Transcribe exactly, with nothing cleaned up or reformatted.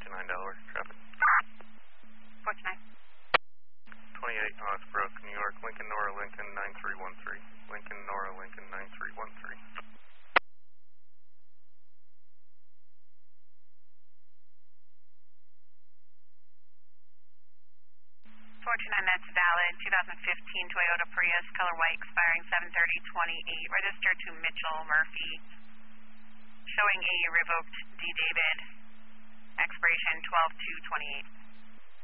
nine Delaware, traffic. four two nine. twenty-eight Osbrook, New York, Lincoln, Nora, Lincoln, nine three one three. Lincoln, Nora, Lincoln, nine three one three. four two nine, that's valid. twenty fifteen Toyota Prius, color white, expiring seven thirty twenty-eight. Registered to Mitchell Murphy. Showing a revoked D David. Expiration twelve two twenty-eight.